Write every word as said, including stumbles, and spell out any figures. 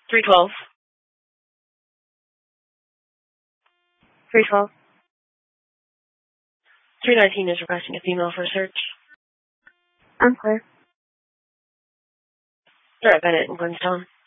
three twelve. three twelve. three nineteen is requesting a female for a search. I'm clear. All right, Bennett and Glenstown.